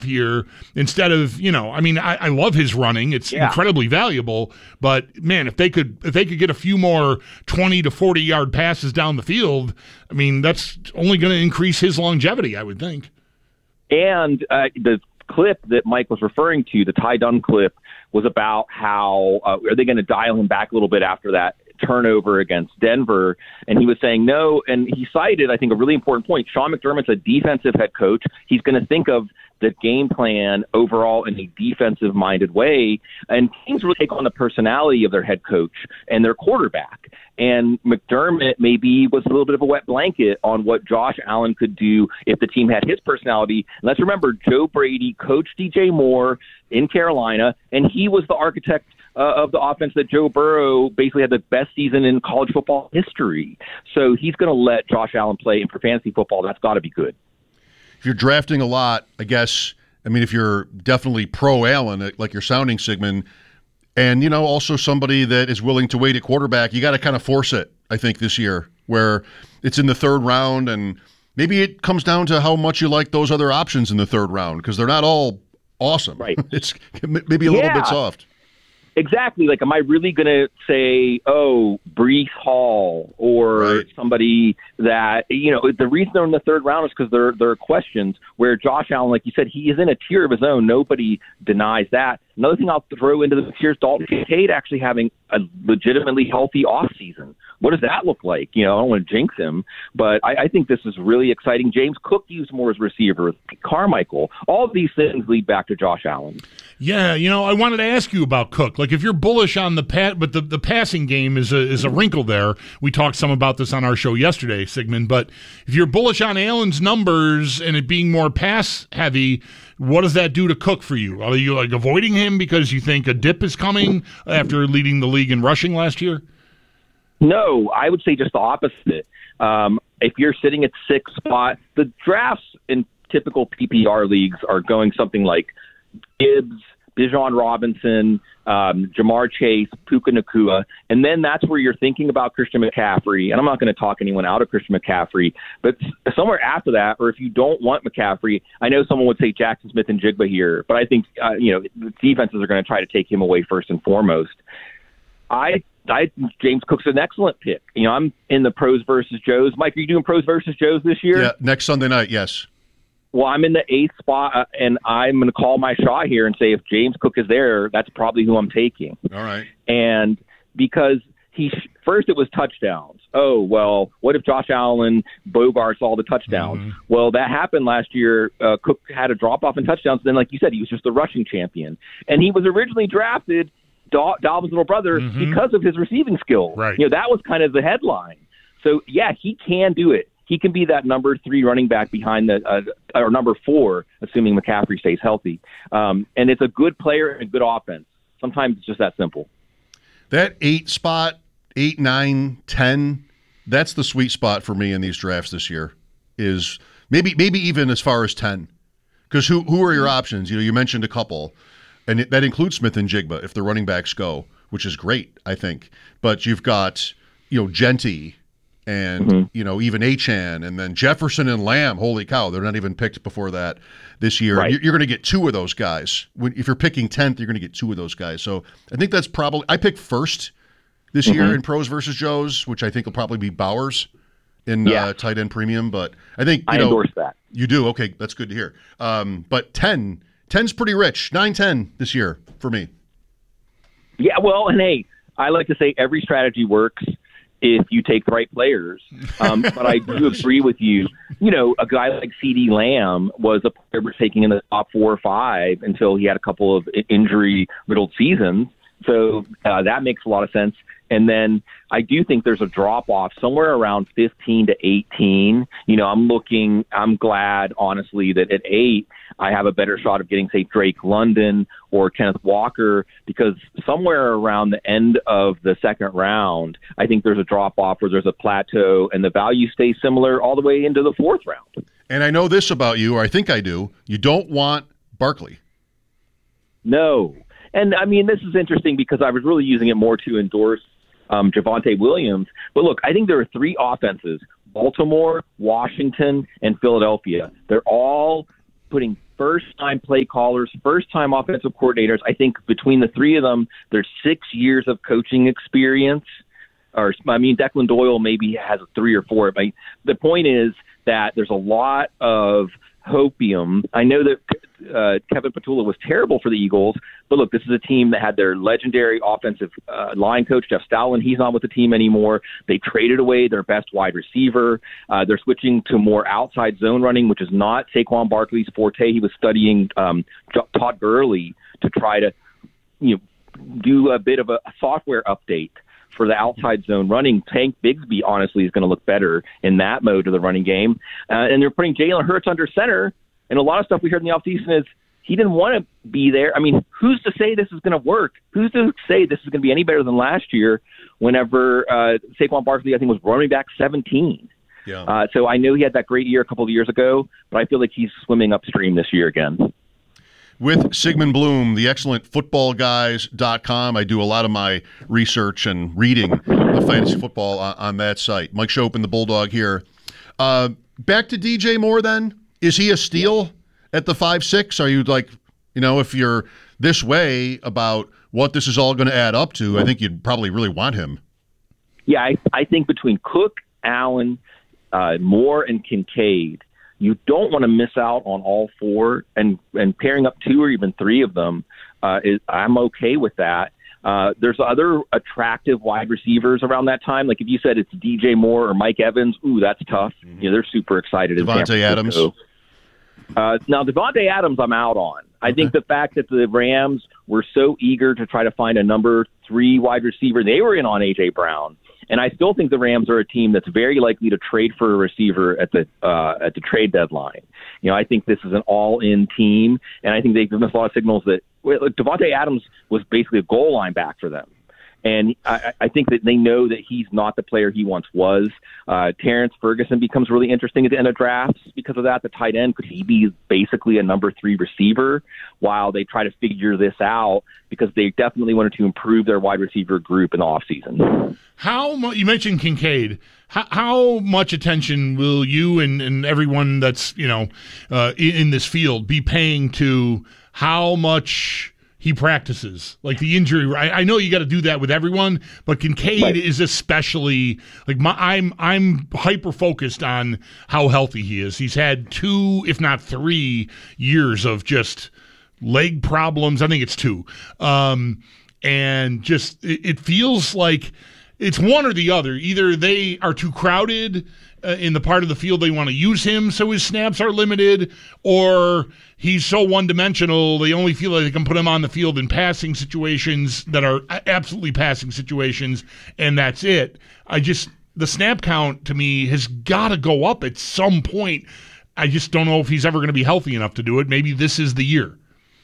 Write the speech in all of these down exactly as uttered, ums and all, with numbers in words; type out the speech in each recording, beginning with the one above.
here instead of, you know, I mean, I, I love his running. It's yeah. incredibly valuable, but man, if they could, if they could get a few more twenty to forty yard passes down the field, I mean, that's only going to increase his longevity, I would think. And uh, the clip that Mike was referring to, the Ty Dunn clip, was about how uh, are they going to dial him back a little bit after that turnover against Denver, and he was saying no, and he cited, I think, a really important point. Sean McDermott's a defensive head coach. He's going to think of the game plan overall in a defensive-minded way, and teams really take on the personality of their head coach and their quarterback. And McDermott maybe was a little bit of a wet blanket on what Josh Allen could do if the team had his personality. And let's remember, Joe Brady coached D J Moore in Carolina, and he was the architect Uh, of the offense that Joe Burrow basically had the best season in college football history. So he's going to let Josh Allen play, and for fantasy football, that's got to be good. If you're drafting a lot, I guess, I mean, if you're definitely pro-Allen, like you're sounding, Sigmund, and, you know, also somebody that is willing to wait at quarterback, you got to kind of force it, I think, this year, where it's in the third round, and maybe it comes down to how much you like those other options in the third round, because they're not all awesome. Right. It's maybe a yeah. little bit soft. Exactly. Like, am I really going to say, oh, Breece Hall or right. somebody that, you know, the reason they're in the third round is because there, there are questions where Josh Allen, like you said, he is in a tier of his own. Nobody denies that. Another thing I'll throw into the mix here is Dalton Kincaid actually having a legitimately healthy offseason. What does that look like? You know, I don't want to jinx him, but I, I think this is really exciting. James Cook used more as a receiver. Carmichael. All of these things lead back to Josh Allen. Yeah, you know, I wanted to ask you about Cook. Like, if you're bullish on the pat, but the, the passing game is a is a wrinkle there. We talked some about this on our show yesterday, Sigmund. But if you're bullish on Allen's numbers and it being more pass heavy, what does that do to Cook for you? Are you like avoiding him because you think a dip is coming after leading the league in rushing last year? No, I would say just the opposite. Um, if you're sitting at sixth spot, the drafts in typical P P R leagues are going something like Gibbs, Bijan Robinson, um, Jamar Chase, Puka Nacua, and then that's where you're thinking about Christian McCaffrey. And I'm not going to talk anyone out of Christian McCaffrey, but somewhere after that, or if you don't want McCaffrey, I know someone would say Jackson Smith and Jigba here, but I think uh, you know the defenses are going to try to take him away first and foremost. I I think James Cook's an excellent pick. You know, I'm in the pros versus Joes. Mike, are you doing pros versus Joes this year? Yeah, next Sunday night, yes. Well, I'm in the eighth spot, uh, and I'm going to call my shot here and say if James Cook is there, that's probably who I'm taking. All right. And because he first it was touchdowns. Oh, well, what if Josh Allen bogarts all the touchdowns? Mm-hmm. Well, that happened last year. Uh, Cook had a drop-off in touchdowns. Then, like you said, he was just the rushing champion. And he was originally drafted, Dal- Dalvin's little brother, mm-hmm. because of his receiving skills. Right. You know, that was kind of the headline. So, yeah, he can do it. He can be that number three running back behind the uh, or number four, assuming McCaffrey stays healthy. Um, and it's a good player and a good offense. Sometimes it's just that simple. That eight spot, eight, nine, ten, that's the sweet spot for me in these drafts this year. Is maybe maybe even as far as ten, because who who are your options? You know, you mentioned a couple, and it, that includes Smith and Jigba if the running backs go, which is great, I think. But you've got you know Genty. And, mm-hmm. you know, even Achane, and then Jefferson and Lamb, holy cow, they're not even picked before that this year. Right. You're, you're going to get two of those guys. When, if you're picking tenth, you're going to get two of those guys. So I think that's probably – I picked first this mm-hmm. year in pros versus Joes, which I think will probably be Bowers in yeah. uh, tight end premium. But I think, you I know, endorse that. You do? Okay, that's good to hear. Um, but ten, ten's pretty rich. nine ten this year for me. Yeah, well, and hey, I like to say every strategy works if you take the right players. Um, but I do agree with you. You know, a guy like CeeDee Lamb was a player we're taking in the top four or five until he had a couple of injury-riddled seasons. So uh, that makes a lot of sense. And then I do think there's a drop-off somewhere around fifteen to eighteen. You know, I'm looking, I'm glad, honestly, that at eight, I have a better shot of getting, say, Drake London or Kenneth Walker, because somewhere around the end of the second round, I think there's a drop-off where there's a plateau and the value stays similar all the way into the fourth round. And I know this about you, or I think I do. You don't want Barkley. No. And, I mean, this is interesting because I was really using it more to endorse Um, Javonte Williams. But look, I think there are three offenses, Baltimore, Washington, and Philadelphia. They're all putting first-time play callers, first-time offensive coordinators. I think between the three of them, there's six years of coaching experience. Or I mean, Declan Doyle maybe has a three or four. But the point is that there's a lot of hopium. I know that uh, Kevin Petula was terrible for the Eagles, but look, this is a team that had their legendary offensive uh, line coach, Jeff Stoutland. He's not with the team anymore. They traded away their best wide receiver. Uh, they're switching to more outside zone running, which is not Saquon Barkley's forte. He was studying um, Todd Gurley to try to, you know, do a bit of a software update for the outside zone running. Tank Bigsby, honestly, is going to look better in that mode of the running game. Uh, and they're putting Jalen Hurts under center. And a lot of stuff we heard in the offseason is he didn't want to be there. I mean, who's to say this is going to work? Who's to say this is going to be any better than last year whenever uh, Saquon Barkley, I think, was running back seventeen? Yeah. Uh, so I know he had that great year a couple of years ago, but I feel like he's swimming upstream this year again. With Sigmund Bloom, the excellent football guys dot com. I do a lot of my research and reading of fantasy football on, on that site. Mike Chopin, the Bulldog here. Uh, back to D J Moore then. Is he a steal at the five six? Are you like, you know, if you're this way about what this is all going to add up to, I think you'd probably really want him. Yeah, I, I think between Cook, Allen, uh, Moore, and Kincaid, you don't want to miss out on all four, and, and pairing up two or even three of them, uh, is, I'm okay with that. Uh, there's other attractive wide receivers around that time. Like if you said it's D J Moore or Mike Evans, ooh, that's tough. Mm-hmm. You know, they're super excited. Devontae Adams. Uh, now, Devontae Adams, I'm out on. I okay. think the fact that the Rams were so eager to try to find a number three wide receiver, they were in on A J Brown. And I still think the Rams are a team that's very likely to trade for a receiver at the uh, at the trade deadline. You know, I think this is an all-in team, and I think they've given us a lot of signals that well, Devontae Adams was basically a goal line back for them. And I, I think that they know that he's not the player he once was. Uh, Terrence Ferguson becomes really interesting at the end of drafts because of that. The tight end, could he be basically a number three receiver while they try to figure this out, because they definitely wanted to improve their wide receiver group in the offseason. How much, you mentioned Kincaid. How, how much attention will you and, and everyone that's, you know, uh, in, in this field be paying to how much he practices, like the injury? I, I know you got to do that with everyone, but Kincaid right. is especially like my, I'm I'm hyper focused on how healthy he is. He's had two, if not three, years of just leg problems. I think it's two, um, and just it, it feels like it's one or the other. Either they are too crowded uh, in the part of the field they want to use him, so his snaps are limited, or he's so one-dimensional they only feel like they can put him on the field in passing situations that are absolutely passing situations, and that's it. I just the snap count to me has got to go up at some point. I just don't know if he's ever going to be healthy enough to do it. Maybe this is the year.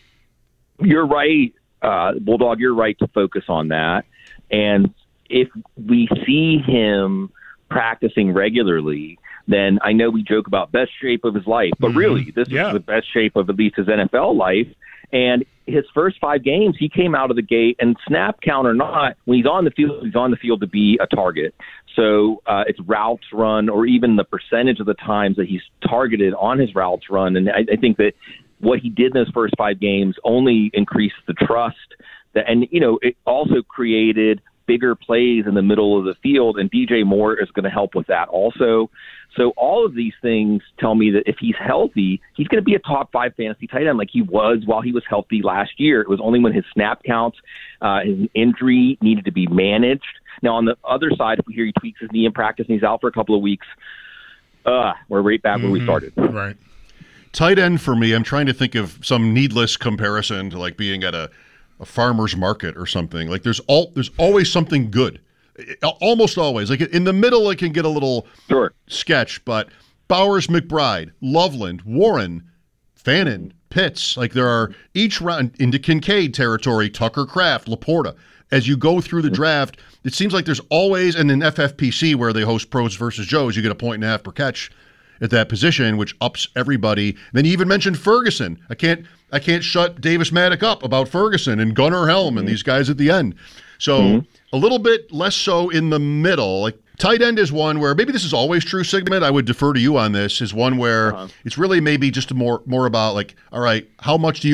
You're right, uh, Bulldog. You're right to focus on that, and if we see him practicing regularly, then I know we joke about best shape of his life, but mm-hmm. really, this yeah. is the best shape of at least his N F L life. And his first five games, he came out of the gate, and snap count or not, when he's on the field, he's on the field to be a target. So uh, it's routes run, or even the percentage of the times that he's targeted on his routes run. And I, I think that what he did in those first five games only increased the trust. That, and, you know, it also created bigger plays in the middle of the field, and D J Moore is going to help with that also. So all of these things tell me that if he's healthy, he's going to be a top five fantasy tight end like he was while he was healthy last year. It was only when his snap counts, uh, his injury needed to be managed. Now, on the other side, if we hear he tweaks his knee in practice and he's out for a couple of weeks, uh, we're right back mm-hmm. where we started. Right. Tight end for me, I'm trying to think of some needless comparison to like being at a a farmer's market or something. Like there's all there's always something good. Almost always. Like in the middle, it can get a little sure. sketch, but Bowers, McBride, Loveland, Warren, Fannin, Pitts, like there are each round into Kincaid territory, Tucker Kraft, Laporta. As you go through the draft, it seems like there's always, and in F F P C where they host Pros versus Joes, you get a point and a half per catch at that position, which ups everybody. Then you even mentioned Ferguson. I can't I can't shut Davis Maddock up about Ferguson and Gunnar Helm mm-hmm. and these guys at the end. So mm-hmm. a little bit less so in the middle. Like Tight end is one where maybe this is always true, Sigmund. I would defer to you on this. Is one where Uh-huh. it's really maybe just more more about like, all right, how much do you